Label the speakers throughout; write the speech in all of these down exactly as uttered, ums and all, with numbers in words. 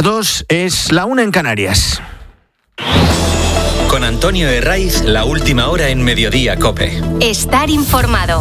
Speaker 1: dos, es la una en Canarias.
Speaker 2: Con Antonio Herraiz, la última hora en Mediodía COPE.
Speaker 3: Estar informado.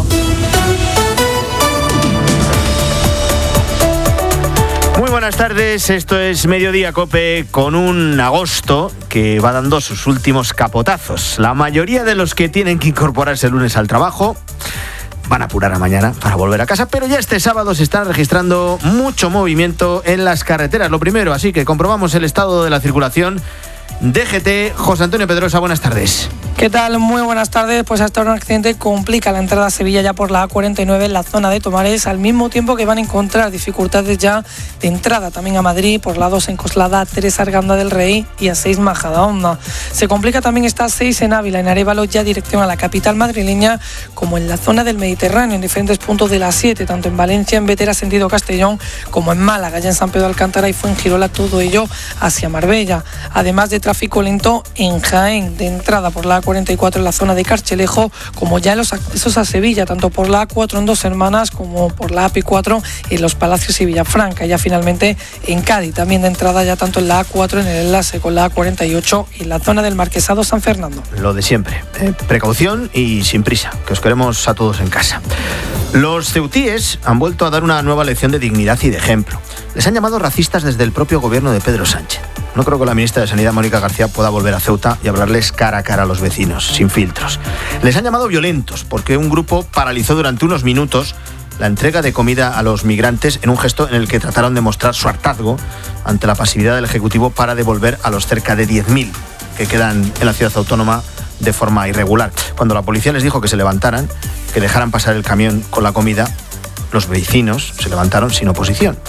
Speaker 1: Muy buenas tardes, esto es Mediodía COPE con un agosto que va dando sus últimos capotazos. La mayoría de los que tienen que incorporarse el lunes al trabajo van a apurar a mañana para volver a casa, pero ya este sábado se está registrando mucho movimiento en las carreteras. Lo primero, así que comprobamos el estado de la circulación. D G T, José Antonio Pedrosa, buenas tardes.
Speaker 4: ¿Qué tal? Muy buenas tardes. Pues hasta ahora un accidente complica la entrada a Sevilla ya por la A cuarenta y nueve en la zona de Tomares, al mismo tiempo que van a encontrar dificultades ya de entrada también a Madrid por la dos en Coslada, A tres Arganda del Rey y A seis Majadahonda. Se complica también esta A seis en Ávila, en Arévalo, ya dirección a la capital madrileña, como en la zona del Mediterráneo, en diferentes puntos de la siete, tanto en Valencia, en Vetera, sentido Castellón, como en Málaga, ya en San Pedro de Alcántara y Fuengirola, todo ello hacia Marbella. Además de tráfico lento en Jaén, de entrada por la A cuarenta y cuatro en la zona de Carchelejo, como ya en los accesos a Sevilla, tanto por la A cuatro en Dos Hermanas como por la A P cuatro en Los Palacios y Villafranca. Ya finalmente en Cádiz, también de entrada ya tanto en la A cuatro en el enlace con la A cuarenta y ocho en la zona del Marquesado San Fernando.
Speaker 1: Lo de siempre, eh, precaución y sin prisa, que os queremos a todos en casa. Los ceutíes han vuelto a dar una nueva lección de dignidad y de ejemplo. Les han llamado racistas desde el propio gobierno de Pedro Sánchez. No creo que la ministra de Sanidad, Mónica García, pueda volver a Ceuta y hablarles cara a cara a los vecinos, sin filtros. Les han llamado violentos porque un grupo paralizó durante unos minutos la entrega de comida a los migrantes en un gesto en el que trataron de mostrar su hartazgo ante la pasividad del Ejecutivo para devolver a los cerca de diez mil que quedan en la ciudad autónoma de forma irregular. Cuando la policía les dijo que se levantaran, que dejaran pasar el camión con la comida, los vecinos se levantaron sin oposición.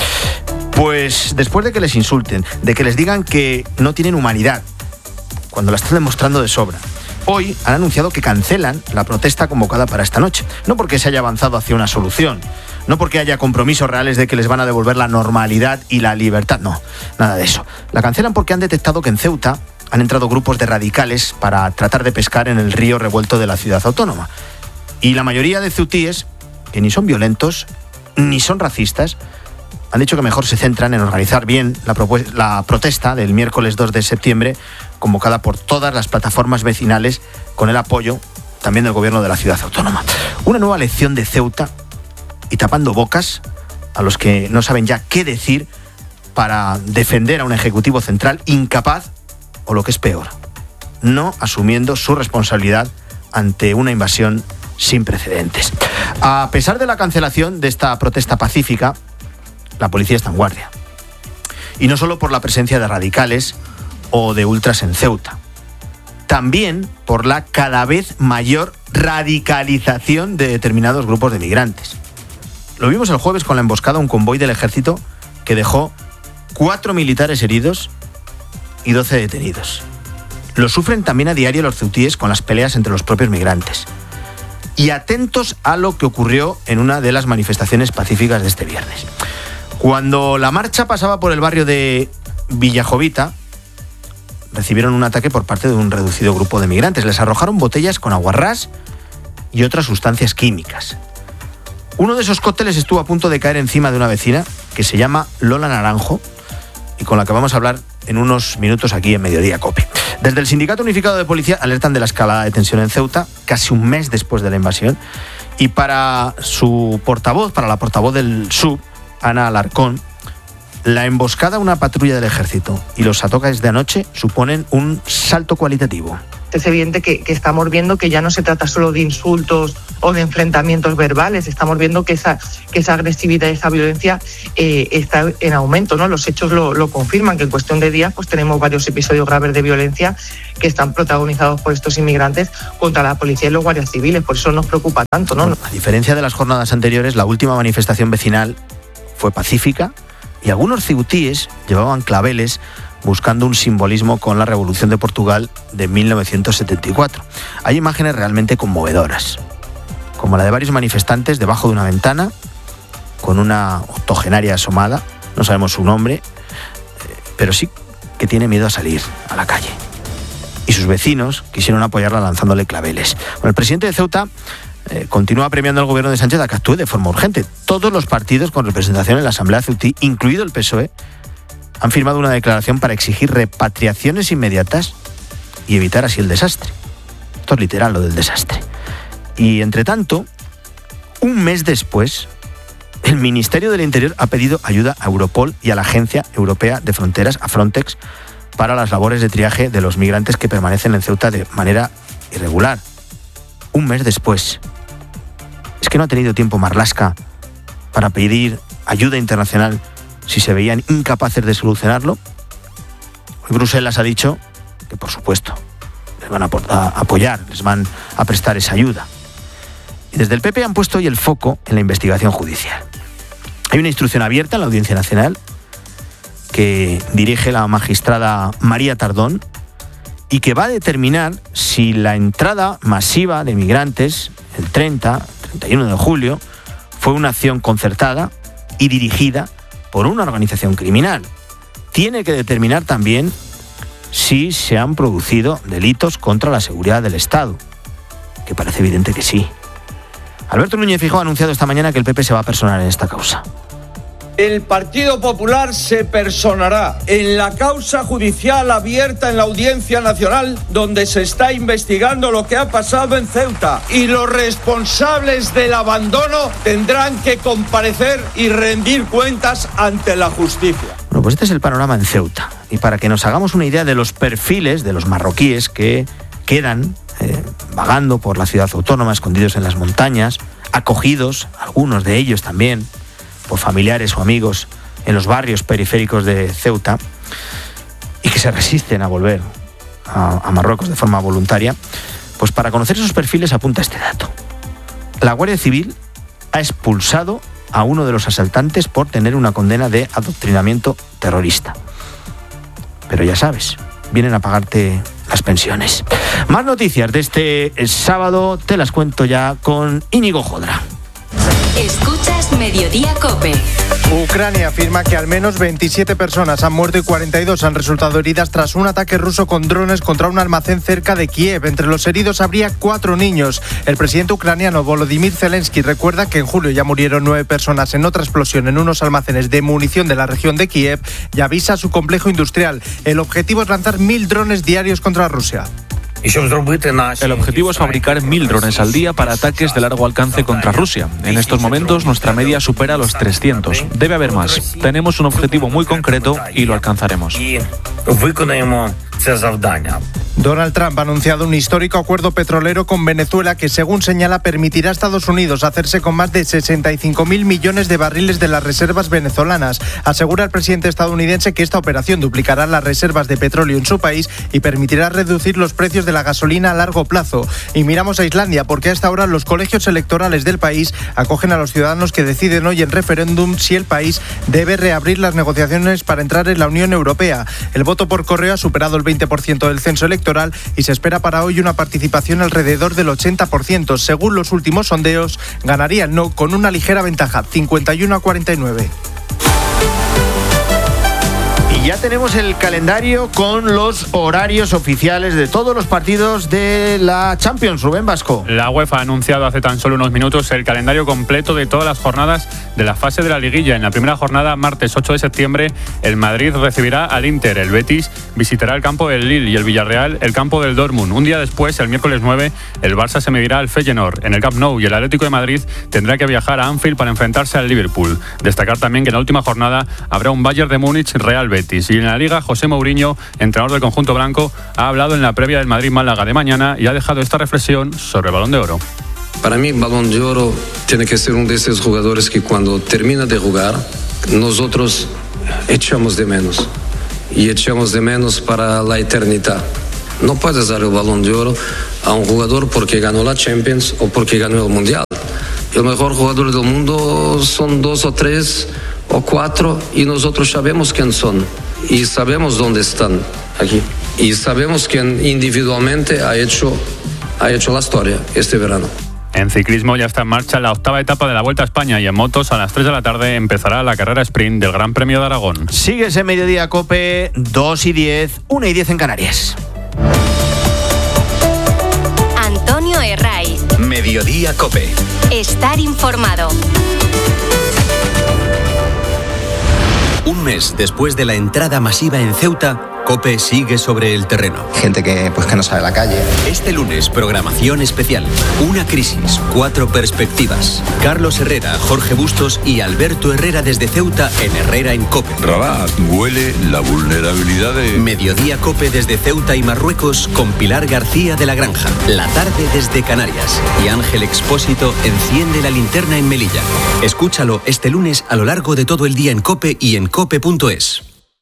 Speaker 1: Pues después de que les insulten, de que les digan que no tienen humanidad, cuando la están demostrando de sobra, hoy han anunciado que cancelan la protesta convocada para esta noche. No porque se haya avanzado hacia una solución, no porque haya compromisos reales de que les van a devolver la normalidad y la libertad, no, nada de eso. La cancelan porque han detectado que en Ceuta han entrado grupos de radicales para tratar de pescar en el río revuelto de la ciudad autónoma. Y la mayoría de ceutíes, que ni son violentos, ni son racistas, han dicho que mejor se centran en organizar bien la, propu- la protesta del miércoles dos de septiembre, convocada por todas las plataformas vecinales, con el apoyo también del gobierno de la ciudad autónoma. Una nueva lección de Ceuta y tapando bocas a los que no saben ya qué decir para defender a un ejecutivo central incapaz, o lo que es peor, no asumiendo su responsabilidad ante una invasión sin precedentes. A pesar de la cancelación de esta protesta pacífica, la policía está en guardia. Y no solo por la presencia de radicales o de ultras en Ceuta, también por la cada vez mayor radicalización de determinados grupos de migrantes. Lo vimos el jueves con la emboscada a un convoy del ejército que dejó cuatro militares heridos y doce detenidos. Lo sufren también a diario los ceutíes con las peleas entre los propios migrantes. Y atentos a lo que ocurrió en una de las manifestaciones pacíficas de este viernes. Cuando la marcha pasaba por el barrio de Villajovita, recibieron un ataque por parte de un reducido grupo de migrantes. Les arrojaron botellas con aguarrás y otras sustancias químicas. Uno de esos cócteles estuvo a punto de caer encima de una vecina que se llama Lola Naranjo y con la que vamos a hablar en unos minutos aquí en Mediodía COPE. Desde el Sindicato Unificado de Policía alertan de la escalada de tensión en Ceuta, casi un mes después de la invasión, y para su portavoz, para la portavoz del S U B, Ana Alarcón, la emboscada a una patrulla del ejército y los ataques de anoche suponen un salto cualitativo.
Speaker 5: Es evidente que, que estamos viendo que ya no se trata solo de insultos o de enfrentamientos verbales, estamos viendo que esa, que esa agresividad y esa violencia eh, está en aumento, ¿no? Los hechos lo, lo confirman, que en cuestión de días pues tenemos varios episodios graves de violencia que están protagonizados por estos inmigrantes contra la policía y los guardias civiles, por eso nos preocupa tanto, ¿no?
Speaker 1: Bueno, a diferencia de las jornadas anteriores, la última manifestación vecinal fue pacífica y algunos ceutíes llevaban claveles buscando un simbolismo con la Revolución de Portugal de mil novecientos setenta y cuatro. Hay imágenes realmente conmovedoras, como la de varios manifestantes debajo de una ventana con una octogenaria asomada, no sabemos su nombre, pero sí que tiene miedo a salir a la calle. Y sus vecinos quisieron apoyarla lanzándole claveles. Bueno, el presidente de Ceuta Eh, continúa premiando al gobierno de Sánchez a que actúe de forma urgente. Todos los partidos con representación en la Asamblea ceutí, incluido el P S O E, han firmado una declaración para exigir repatriaciones inmediatas y evitar así el desastre. Esto es literal, lo del desastre. Y entre tanto, un mes después, el Ministerio del Interior ha pedido ayuda a Europol y a la Agencia Europea de Fronteras, a Frontex, para las labores de triaje de los migrantes que permanecen en Ceuta de manera irregular. Un mes después. ¿Es que no ha tenido tiempo Marlaska para pedir ayuda internacional si se veían incapaces de solucionarlo? Hoy Bruselas ha dicho que, por supuesto, les van a apoyar, les van a prestar esa ayuda. Y desde el P P han puesto hoy el foco en la investigación judicial. Hay una instrucción abierta en la Audiencia Nacional que dirige la magistrada María Tardón y que va a determinar si la entrada masiva de migrantes el treinta, treinta y uno de julio fue una acción concertada y dirigida por una organización criminal. Tiene que determinar también si se han producido delitos contra la seguridad del Estado, que parece evidente que sí. Alberto Núñez Feijóo ha anunciado esta mañana que el P P se va a personar en esta causa.
Speaker 3: El Partido Popular se personará en la causa judicial abierta en la Audiencia Nacional, donde se está investigando lo que ha pasado en Ceuta, y los responsables del abandono tendrán que comparecer y rendir cuentas ante la justicia.
Speaker 1: Bueno, pues este es el panorama en Ceuta. Y para que nos hagamos una idea de los perfiles de los marroquíes que quedan eh, vagando por la ciudad autónoma, escondidos en las montañas, acogidos, algunos de ellos también, por familiares o amigos en los barrios periféricos de Ceuta, y que se resisten a volver a, a Marruecos de forma voluntaria, pues para conocer esos perfiles apunta este dato. La Guardia Civil ha expulsado a uno de los asaltantes por tener una condena de adoctrinamiento terrorista. Pero ya sabes, vienen a pagarte las pensiones. Más noticias de este sábado te las cuento ya con Íñigo Jodra.
Speaker 6: Escuchas Mediodía COPE.
Speaker 7: Ucrania afirma que al menos veintisiete personas han muerto y cuarenta y dos han resultado heridas tras un ataque ruso con drones contra un almacén cerca de Kiev. Entre los heridos habría cuatro niños. El presidente ucraniano Volodymyr Zelensky recuerda que en julio ya murieron nueve personas en otra explosión en unos almacenes de munición de la región de Kiev y avisa a su complejo industrial. El objetivo es lanzar mil drones diarios contra Rusia.
Speaker 8: El objetivo es fabricar mil drones al día para ataques de largo alcance contra Rusia. En estos momentos nuestra media supera los trescientos. Debe haber más. Tenemos un objetivo muy concreto y lo alcanzaremos.
Speaker 7: Donald Trump ha anunciado un histórico acuerdo petrolero con Venezuela que, según señala, permitirá a Estados Unidos hacerse con más de sesenta y cinco mil millones de barriles de las reservas venezolanas. Asegura el presidente estadounidense que esta operación duplicará las reservas de petróleo en su país y permitirá reducir los precios de la gasolina a largo plazo. Y miramos a Islandia, porque a esta hora los colegios electorales del país acogen a los ciudadanos que deciden hoy en referéndum si el país debe reabrir las negociaciones para entrar en la Unión Europea. El voto por correo ha superado el veinte por ciento del censo electoral y se espera para hoy una participación alrededor del ochenta por ciento. Según los últimos sondeos, ganaría el no con una ligera ventaja, cincuenta y uno a cuarenta y nueve.
Speaker 1: Y ya tenemos el calendario con los horarios oficiales de todos los partidos de la Champions. Rubén Vasco.
Speaker 9: La UEFA ha anunciado hace tan solo unos minutos el calendario completo de todas las jornadas de la fase de la liguilla. En la primera jornada, martes ocho de septiembre, el Madrid recibirá al Inter, el Betis visitará el campo del Lille y el Villarreal el campo del Dortmund. Un día después, el miércoles nueve, el Barça se medirá al Feyenoord en el Camp Nou y el Atlético de Madrid tendrá que viajar a Anfield para enfrentarse al Liverpool. Destacar también que en la última jornada habrá un Bayern de Múnich-Real Betis. Y en la Liga, José Mourinho, entrenador del conjunto blanco, ha hablado en la previa del Madrid-Málaga de mañana y ha dejado esta reflexión sobre el Balón de Oro.
Speaker 10: Para mí, el Balón de Oro tiene que ser uno de esos jugadores que cuando termina de jugar, nosotros echamos de menos. Y echamos de menos para la eternidad. No puedes dar el Balón de Oro a un jugador porque ganó la Champions o porque ganó el Mundial. El mejor jugador del mundo son dos o tres o cuatro y nosotros sabemos quién son y sabemos dónde están aquí y sabemos quién individualmente ha hecho, ha hecho la historia este verano.
Speaker 9: En ciclismo ya está en marcha la octava etapa de la Vuelta a España y en motos a las tres de la tarde empezará la carrera sprint del Gran Premio de Aragón.
Speaker 1: Sigues en Mediodía COPE, dos y diez, una y diez en Canarias.
Speaker 6: Antonio Herraiz.
Speaker 2: Mediodía COPE.
Speaker 6: Estar informado.
Speaker 11: Un mes después de la entrada masiva en Ceuta, COPE sigue sobre el terreno.
Speaker 12: Gente que, pues, que no sale a la calle.
Speaker 11: Este lunes, programación especial. Una crisis, cuatro perspectivas. Carlos Herrera, Jorge Bustos y Alberto Herrera desde Ceuta en Herrera en COPE.
Speaker 13: Rabat, huele la vulnerabilidad de...
Speaker 11: Mediodía COPE desde Ceuta y Marruecos con Pilar García de la Granja. La tarde desde Canarias. Y Ángel Expósito enciende la linterna en Melilla. Escúchalo este lunes a lo largo de todo el día en COPE y en cope punto es.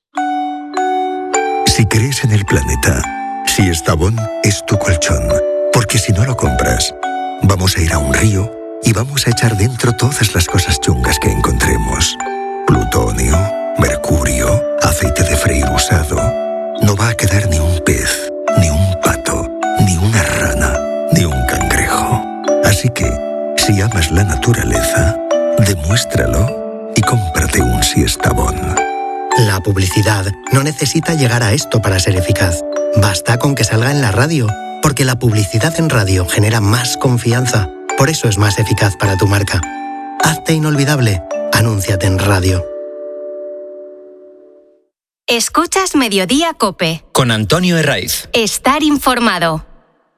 Speaker 14: Si crees en el planeta, si Estavón es tu colchón, porque si no lo compras, vamos a ir a un río y vamos a echar dentro todas las cosas chungas que encontremos. Plutonio, mercurio, aceite de freír usado. No va a quedar ni un pez, ni un pato, ni una rana, ni un cangrejo. Así que, si amas la naturaleza, demuéstralo y cómprate un Siestabón.
Speaker 15: La publicidad no necesita llegar a esto para ser eficaz. Basta con que salga en la radio, porque la publicidad en radio genera más confianza. Por eso es más eficaz para tu marca. Hazte inolvidable. Anúnciate en radio.
Speaker 6: Escuchas Mediodía COPE.
Speaker 2: Con Antonio Herraiz.
Speaker 6: Estar informado.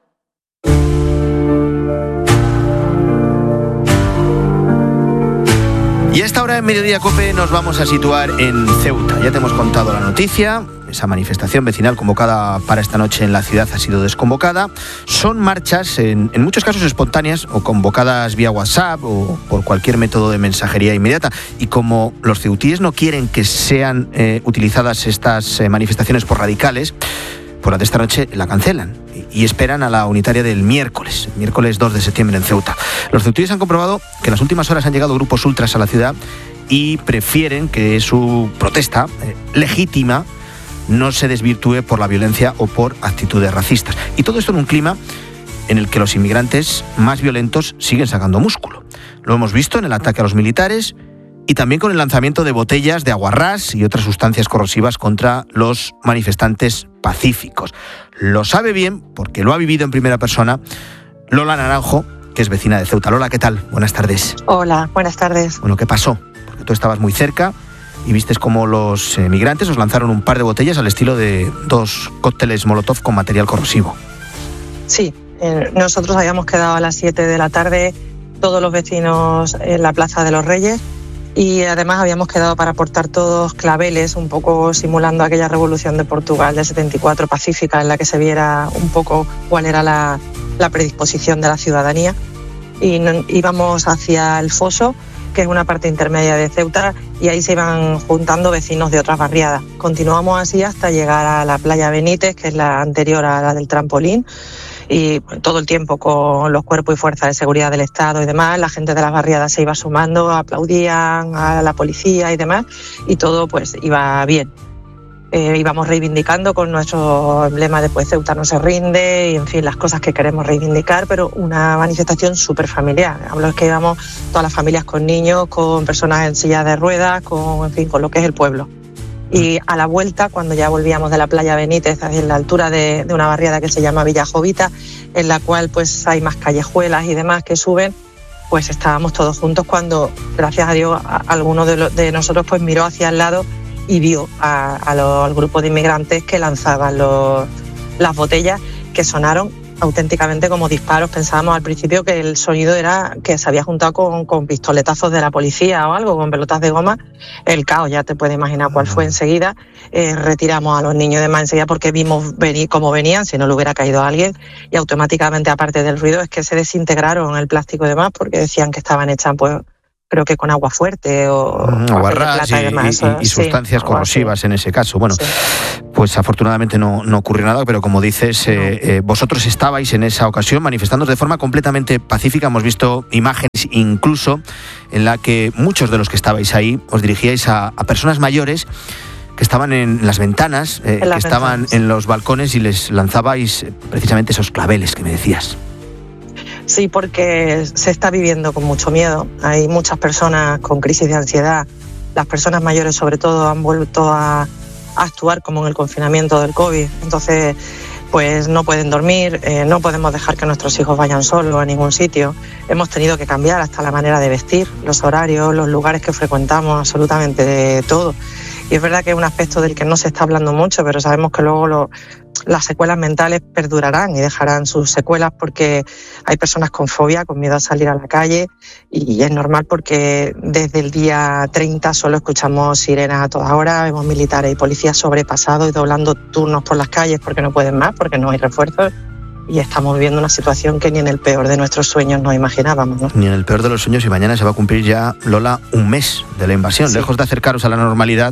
Speaker 1: Y a esta hora en Mediodía COPE nos vamos a situar en Ceuta. Ya te hemos contado la noticia. Esa manifestación vecinal convocada para esta noche en la ciudad ha sido desconvocada. Son marchas, en, en muchos casos espontáneas o convocadas vía WhatsApp o por cualquier método de mensajería inmediata. Y como los ceutíes no quieren que sean eh, utilizadas estas eh, manifestaciones por radicales, por la de esta noche la cancelan y esperan a la unitaria del miércoles, miércoles dos de septiembre en Ceuta. Los ceutíes han comprobado que en las últimas horas han llegado grupos ultras a la ciudad y prefieren que su protesta eh, legítima no se desvirtúe por la violencia o por actitudes racistas. Y todo esto en un clima en el que los inmigrantes más violentos siguen sacando músculo. Lo hemos visto en el ataque a los militares y también con el lanzamiento de botellas de aguarrás y otras sustancias corrosivas contra los manifestantes pacíficos. Lo sabe bien, porque lo ha vivido en primera persona, Lola Naranjo, que es vecina de Ceuta. Lola, ¿qué tal? Buenas tardes.
Speaker 16: Hola, buenas tardes.
Speaker 1: Bueno, ¿qué pasó? Porque tú estabas muy cerca y vistes cómo los eh, migrantes os lanzaron un par de botellas al estilo de dos cócteles Molotov con material corrosivo.
Speaker 16: Sí, eh, nosotros habíamos quedado a las siete de la tarde, todos los vecinos en la Plaza de los Reyes, y además habíamos quedado para portar todos claveles, un poco simulando aquella revolución de Portugal del setenta y cuatro pacífica, en la que se viera un poco cuál era la, la predisposición de la ciudadanía. Y no, íbamos hacia el Foso, que es una parte intermedia de Ceuta, y ahí se iban juntando vecinos de otras barriadas. Continuamos así hasta llegar a la playa Benítez, que es la anterior a la del trampolín, y todo el tiempo con los cuerpos y fuerzas de seguridad del Estado y demás, la gente de las barriadas se iba sumando, aplaudían a la policía y demás, y todo pues iba bien. Eh, íbamos reivindicando con nuestro emblema de pues Ceuta no se rinde, y en fin, las cosas que queremos reivindicar, pero una manifestación súper familiar. Hablo es que íbamos todas las familias con niños, con personas en sillas de ruedas, con, en fin, con lo que es el pueblo. Y a la vuelta, cuando ya volvíamos de la playa Benítez, en la altura de, de una barriada que se llama Villa Jovita, en la cual pues hay más callejuelas y demás que suben, pues estábamos todos juntos cuando, gracias a Dios, a, alguno de, lo, de nosotros pues miró hacia el lado y vio a, a lo, al grupo de inmigrantes que lanzaban los, las botellas, que sonaron auténticamente como disparos. Pensábamos al principio que el sonido era que se había juntado con, con pistoletazos de la policía o algo, con pelotas de goma. El caos, ya te puedes imaginar cuál fue enseguida. Eh, retiramos a los niños de más enseguida porque vimos venir cómo venían, si no le hubiera caído a alguien, y automáticamente, aparte del ruido, es que se desintegraron el plástico y demás, porque decían que estaban hechas, pues, creo que con agua fuerte o
Speaker 1: aguarrás y, y, y, y sustancias sí, corrosivas en ese caso. Bueno, sí. Pues afortunadamente no, no ocurrió nada, pero como dices, no. eh, eh, vosotros estabais en esa ocasión manifestándoos de forma completamente pacífica. Hemos visto imágenes incluso en la que muchos de los que estabais ahí os dirigíais a, a personas mayores que estaban en las ventanas, eh, en las que estaban ventanas. En los balcones, y les lanzabais precisamente esos claveles que me decías.
Speaker 16: Sí, porque se está viviendo con mucho miedo. Hay muchas personas con crisis de ansiedad. Las personas mayores, sobre todo, han vuelto a, a actuar como en el confinamiento del COVID. Entonces, pues no pueden dormir, eh, no podemos dejar que nuestros hijos vayan solos a ningún sitio. Hemos tenido que cambiar hasta la manera de vestir, los horarios, los lugares que frecuentamos, absolutamente de todo. y es verdad que es un aspecto del que no se está hablando mucho, pero sabemos que luego lo, las secuelas mentales perdurarán y dejarán sus secuelas porque hay personas con fobia, con miedo a salir a la calle, y es normal porque desde el día treinta solo escuchamos sirenas a toda hora, vemos militares y policías sobrepasados y doblando turnos por las calles porque no pueden más, porque no hay refuerzos. Y estamos viviendo una situación que ni en el peor de nuestros sueños nos imaginábamos, ¿no?
Speaker 1: Ni en el peor de los sueños, y mañana se va a cumplir ya, Lola, un mes de la invasión. Sí. Lejos de acercaros a la normalidad,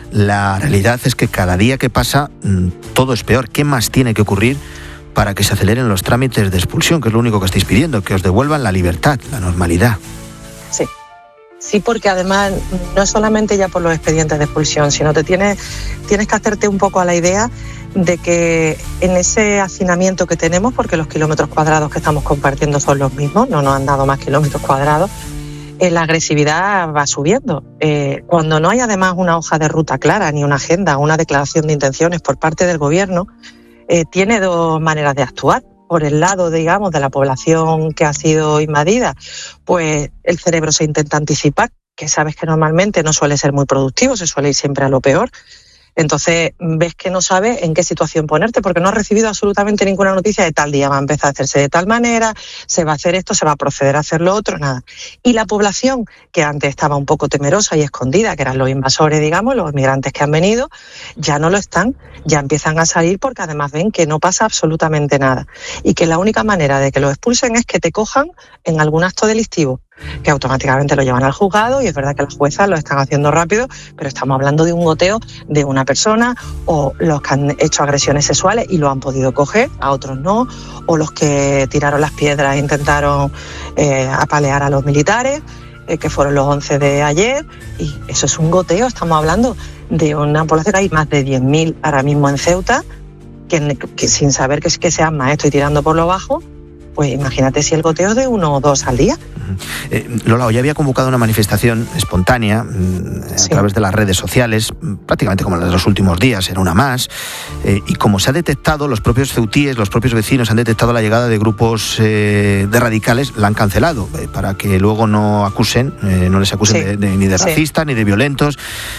Speaker 1: la realidad es que cada día que pasa todo es peor. ¿Qué más tiene que ocurrir para que se aceleren los trámites de expulsión, que es lo único que estáis pidiendo, que os devuelvan la libertad, la normalidad?
Speaker 16: Sí. Sí, porque además no es solamente ya por los expedientes de expulsión, sino te tienes, tienes que hacerte un poco a la idea de que en ese hacinamiento que tenemos, porque los kilómetros cuadrados que estamos compartiendo son los mismos, no nos han dado más kilómetros cuadrados, eh, la agresividad va subiendo. Eh, cuando no hay además una hoja de ruta clara, ni una agenda, una declaración de intenciones por parte del gobierno, eh, tiene dos maneras de actuar. Por el lado, digamos, de la población que ha sido invadida, pues el cerebro se intenta anticipar, que sabes que normalmente no suele ser muy productivo, se suele ir siempre a lo peor. Entonces ves que no sabes en qué situación ponerte porque no has recibido absolutamente ninguna noticia de tal día va a empezar a hacerse de tal manera, se va a hacer esto, se va a proceder a hacer lo otro, nada. Y la población, que antes estaba un poco temerosa y escondida, que eran los invasores, digamos, los migrantes que han venido, ya no lo están, ya empiezan a salir porque además ven que no pasa absolutamente nada y que la única manera de que los expulsen es que te cojan en algún acto delictivo, que automáticamente lo llevan al juzgado, y es verdad que las juezas lo están haciendo rápido, pero estamos hablando de un goteo de una persona, o los que han hecho agresiones sexuales y lo han podido coger, a otros no, o los que tiraron las piedras e intentaron eh, apalear a los militares, eh, que fueron los once de ayer, y eso es un goteo. Estamos hablando de una población, hay más de diez mil ahora mismo en Ceuta, que, que sin saber que, que sean más, estoy tirando por lo bajo. Pues imagínate si el goteo es de uno o dos al día.
Speaker 1: Eh, Lola, hoy había convocado una manifestación espontánea a sí. través de las redes sociales, prácticamente como la de los últimos días, era una más, eh, y como se ha detectado, los propios ceutíes, los propios vecinos han detectado la llegada de grupos eh, de radicales, la han cancelado, eh, para que luego no acusen, eh, no les acusen sí. de, de, ni de racistas, sí. ni de violentos,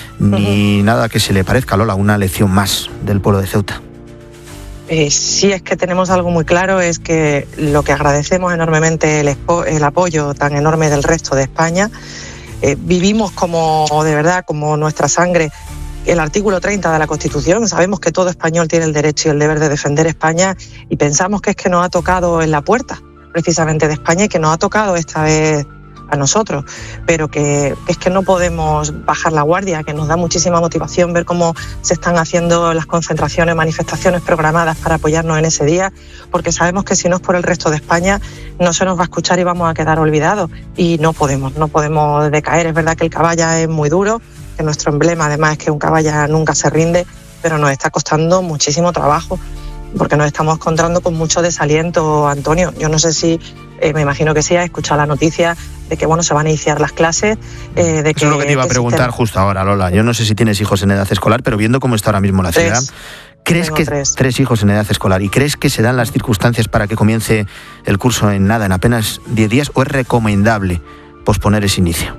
Speaker 1: ni uh-huh. nada que se le parezca. Lola, una lección más del pueblo de Ceuta.
Speaker 16: Eh, sí, es que tenemos algo muy claro, es que lo que agradecemos enormemente el, expo- el apoyo tan enorme del resto de España. Eh, vivimos como, de verdad, como nuestra sangre, el artículo treinta de la Constitución. Sabemos que todo español tiene el derecho y el deber de defender España, y pensamos que es que nos ha tocado en la puerta, precisamente de España, y que nos ha tocado esta vez a nosotros, pero que es que no podemos bajar la guardia, que nos da muchísima motivación ver cómo se están haciendo las concentraciones, manifestaciones programadas para apoyarnos en ese día, porque sabemos que si no es por el resto de España no se nos va a escuchar y vamos a quedar olvidados, y no podemos, no podemos decaer. Es verdad que el caballa es muy duro, que nuestro emblema además es que un caballa nunca se rinde, pero nos está costando muchísimo trabajo, porque nos estamos encontrando con mucho desaliento, Antonio. Yo no sé si, eh, me imagino que sí, has escuchado la noticia de que bueno, se van a iniciar las clases. Eh, de
Speaker 1: Eso que, es lo que te iba a preguntar sistema... justo ahora, Lola. Yo no sé si tienes hijos en edad escolar, pero viendo cómo está ahora mismo la ciudad, tres. ¿crees Tengo que tres. tres hijos en edad escolar, y crees que se dan las circunstancias para que comience el curso en nada, en apenas diez días, o es recomendable posponer ese inicio?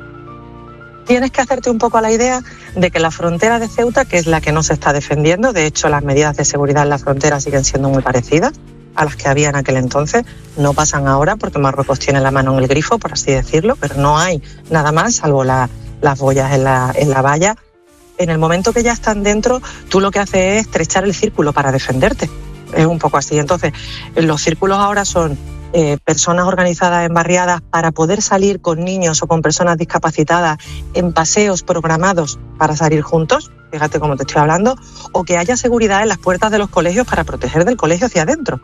Speaker 16: Tienes que hacerte un poco a la idea de que la frontera de Ceuta, que es la que no se está defendiendo, de hecho las medidas de seguridad en la frontera siguen siendo muy parecidas a las que había en aquel entonces, no pasan ahora porque Marruecos tiene la mano en el grifo, por así decirlo, pero no hay nada más salvo la, las boyas en la, en la valla. En el momento que ya están dentro, tú lo que haces es estrechar el círculo para defenderte, es un poco así. Entonces, los círculos ahora son Eh, personas organizadas en barriadas para poder salir con niños o con personas discapacitadas en paseos programados para salir juntos, fíjate cómo te estoy hablando, o que haya seguridad en las puertas de los colegios para proteger del colegio hacia adentro.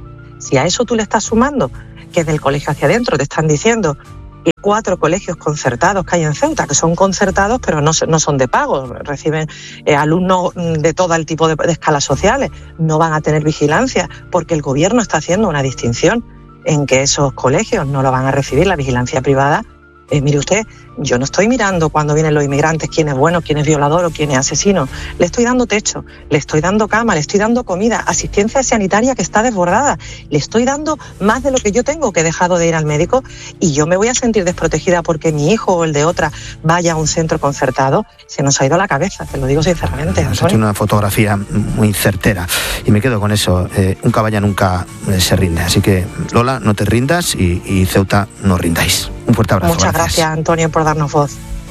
Speaker 16: Si a eso tú le estás sumando que del colegio hacia adentro te están diciendo que cuatro colegios concertados que hay en Ceuta, que son concertados pero no, no son de pago, reciben eh, alumnos de todo el tipo de, de escalas sociales, no van a tener vigilancia porque el gobierno está haciendo una distinción en que esos colegios no lo van a recibir la vigilancia privada, Eh, mire usted, yo no estoy mirando cuando vienen los inmigrantes quién es bueno, quién es violador o quién es asesino. Le estoy dando techo, le estoy dando cama, le estoy dando comida, asistencia sanitaria que está desbordada. Le estoy dando más de lo que yo tengo, que he dejado de ir al médico, y yo me voy a sentir desprotegida porque mi hijo o el de otra vaya a un centro concertado. Se nos ha ido la cabeza, te lo digo sinceramente.
Speaker 1: Has hecho una fotografía muy certera y me quedo con eso. Eh, un caballa nunca eh, se rinde. Así que, Lola, no te rindas y, y Ceuta, no rindáis. Un fuerte abrazo.
Speaker 16: Muchas gracias. gracias, Antonio, por darnos voz.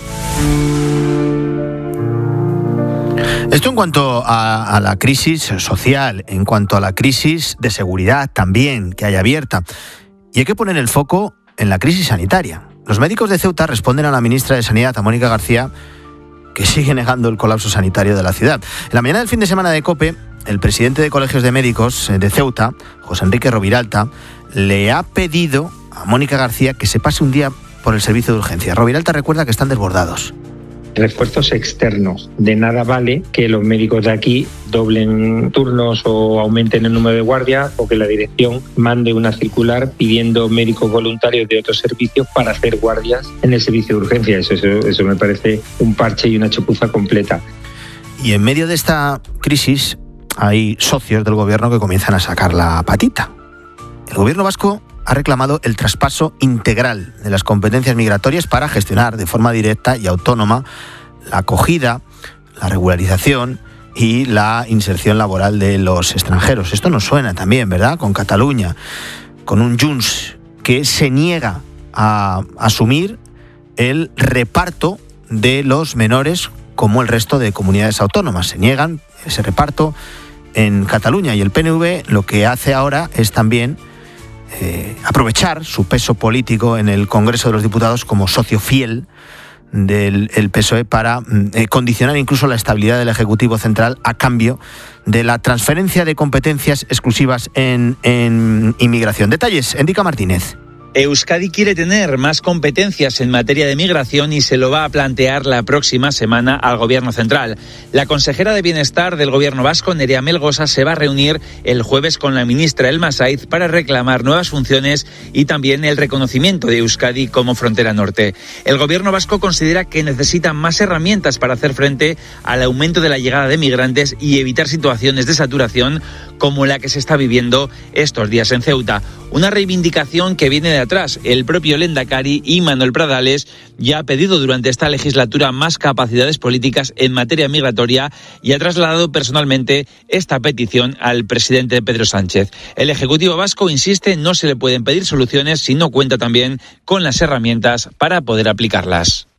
Speaker 1: Esto en cuanto a, a la crisis social, en cuanto a la crisis de seguridad también que hay abierta. Y hay que poner el foco en la crisis sanitaria. Los médicos de Ceuta responden a la ministra de Sanidad, a Mónica García, que sigue negando el colapso sanitario de la ciudad. En la mañana del fin de semana de COPE, el presidente de Colegios de Médicos de Ceuta, José Enrique Roviralta, le ha pedido a Mónica García que se pase un día por el servicio de urgencia. Roviralta recuerda que están desbordados.
Speaker 17: Refuerzos externos. De nada vale que los médicos de aquí doblen turnos o aumenten el número de guardias, o que la dirección mande una circular pidiendo médicos voluntarios de otros servicios para hacer guardias en el servicio de urgencia. Eso, eso, eso me parece un parche y una chapuza completa.
Speaker 1: Y en medio de esta crisis hay socios del gobierno que comienzan a sacar la patita. El gobierno vasco ha reclamado el traspaso integral de las competencias migratorias para gestionar de forma directa y autónoma la acogida, la regularización y la inserción laboral de los extranjeros. Esto nos suena también, ¿verdad?, con Cataluña, con un Junts que se niega a asumir el reparto de los menores como el resto de comunidades autónomas. Se niegan ese reparto en Cataluña, y el P N V lo que hace ahora es también Eh, aprovechar su peso político en el Congreso de los Diputados como socio fiel del el P S O E para eh, condicionar incluso la estabilidad del Ejecutivo Central a cambio de la transferencia de competencias exclusivas en, en inmigración. Detalles, Enrique Martínez.
Speaker 18: Euskadi quiere tener más competencias en materia de migración y se lo va a plantear la próxima semana al Gobierno central. La consejera de Bienestar del Gobierno vasco, Nerea Melgosa, se va a reunir el jueves con la ministra Elma Saiz para reclamar nuevas funciones y también el reconocimiento de Euskadi como frontera norte. El Gobierno vasco considera que necesita más herramientas para hacer frente al aumento de la llegada de migrantes y evitar situaciones de saturación como la que se está viviendo estos días en Ceuta. Una reivindicación que viene de atrás. El propio Lehendakari y Manuel Pradales ya ha pedido durante esta legislatura más capacidades políticas en materia migratoria y ha trasladado personalmente esta petición al presidente Pedro Sánchez. El Ejecutivo vasco insiste, no se le pueden pedir soluciones si no cuenta también con las herramientas para poder aplicarlas.